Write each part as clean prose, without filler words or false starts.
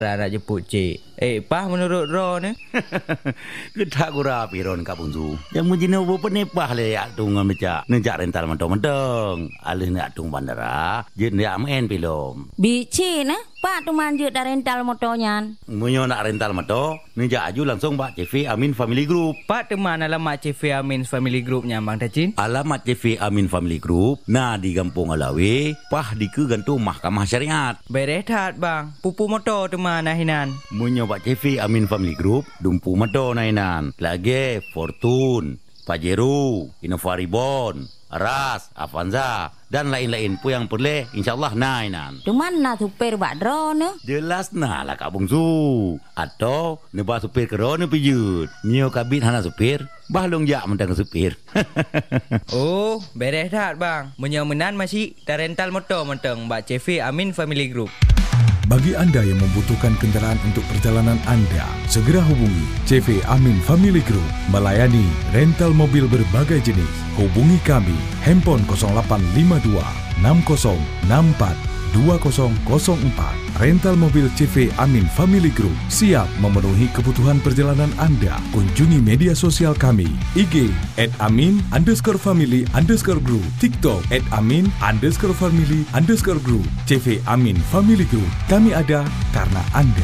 nak jemput cik. Pah menurut Ro ni? Kedak gura piron Kak Bungsu. Yang mujina apa nepah le yak tung ngam nejak rental mentong-mentong. Alih nak tung bandara, je ndak main pilom. Bici nah, Pak tu manjut dah rental motornya. Munyo nak rental motor, nejak aju langsung Pak CV Amin Family Group. Pak teman alamat CV Amin Family Group nya Bang Tacin. Alamat CV Amin Family Group na di Kampung Alawi, pah di ke gantung Mahkamah Syariat. Berehat bang, pupu motor teman nahinan. Munyo Pak CV Amin Family Group, dumpu motor nahinan. Lagi Fortune, Pajero, Innova Reborn, Ras, Avanza dan lain-lain pun yang boleh insyaAllah nahinan. Tu mana supir Pak Dro ni? Jelas nah lah Kak Bungsu. Atau nebah supir kerana pijut. Nyo kabit hana supir, bahlong jak mentang supir. Oh, berehat bang. Menyamenan masih dah rental motor mentang Mbak CV Amin Family Group. Bagi anda yang membutuhkan kenderaan untuk perjalanan anda, segera hubungi CV Amin Family Group melayani rental mobil berbagai jenis. Hubungi kami, handphone 0852 6064 2004. Rental mobil CV Amin Family Group siap memenuhi kebutuhan perjalanan anda. Kunjungi media sosial kami, IG @amin_family_group, TikTok @amin_family_group. CV Amin Family Group, kami ada karena anda.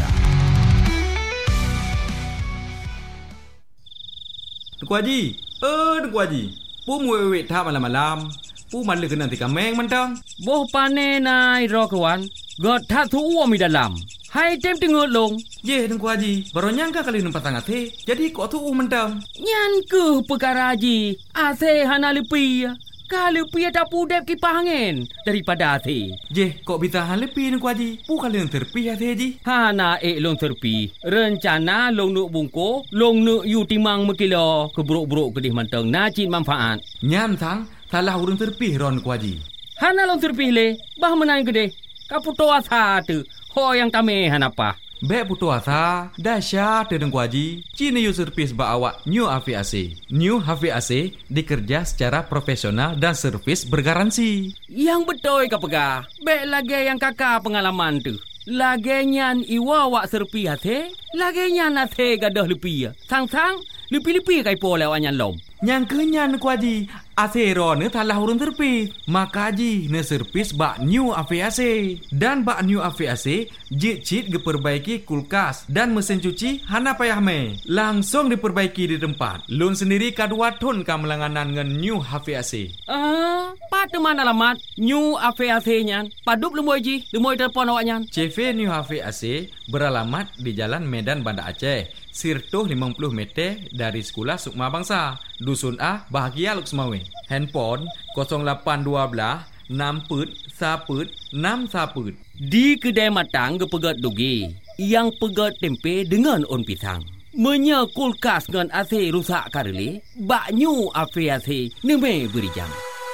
Tuku Haji, Tuku Haji, pu muwek tak malam-malam. Pu malu kena tika meng mentang. Boh pane nai ro kawan. God tak tu uam di dalam. Hai tem tengok long. Ye Tuku Haji, baru nyangka kali numpat sangat he. Jadi kok tu mentang. Nyan ke perkara Haji. Ase hana lepi. Kalau pi ada pudep kipas angin daripada ase. Je, kok bisa han lepi Tuku Haji? Pu kali yang terpi ase Haji. Hana long terpi. Rencana long nuk bungko, long nuk yu timang mekilo keburuk-buruk kedih mentang najin manfaat. Nyan sang salah urang terpih ron Tuku Haji. Hana long terpih le, bah menang gede. Kaputo asa tu. Ho yang kami hanapa. Bek putu asa, dahsyat Tuku Haji. Cina yu servis ba awak New HVAC. New HVAC dikerja secara profesional dan servis bergaransi. Yang betul ka pegah. Bek lagi yang kakak pengalaman tu. Lagi nyan iwa awak serpi hati. Lagi nyan hati gadah lepi. Sang-sang, lepi-lepi kai po lewat nyan lom. Yang kenyan Tuku Haji. Asero ne talah urun terpih. Maka Haji ne servis bak New HVAC. Dan bak New HVAC jit-jit diperbaiki kulkas dan mesin cuci hana payah me. Langsung diperbaiki di tempat. Lun sendiri kadua ton kamelanganan ngan New HVAC. Pada mana alamat New HVAC nyan? Padup lemoy Haji, lemoy telefon awak nyan. CV New HVAC beralamat di Jalan Medan Banda Aceh. Sirtuh 50 meter dari Sekolah Sukma Bangsa. Dusun A, Bahagia Luk Semawe. Handphone 0812 6 saput 6 saput. Di kedai matang gepegat dugi. Yang pegat tempe dengan on pisang. Menya kulkas dengan AC rusak kareli. Bak New HVAC neme beri jam.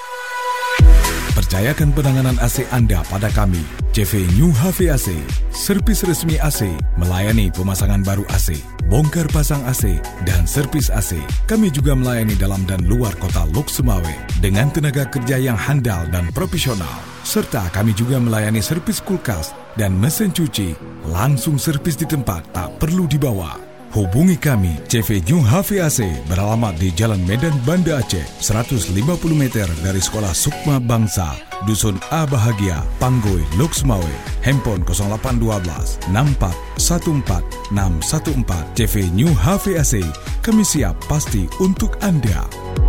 Percayakan penanganan AC anda pada kami, CV New HVAC, servis resmi AC, melayani pemasangan baru AC, bongkar pasang AC, dan servis AC. Kami juga melayani dalam dan luar kota Lok Semawe dengan tenaga kerja yang handal dan profesional. Serta kami juga melayani servis kulkas dan mesin cuci, langsung servis di tempat, tak perlu dibawa. Hubungi kami, CV New HVAC beralamat di Jalan Medan Banda Aceh, 150 meter dari Sekolah Sukma Bangsa, Dusun A Bahagia, Panggoi, Lok Semawe. Handphone 0812 64 14 614. CV New HVAC, kami siap pasti untuk anda.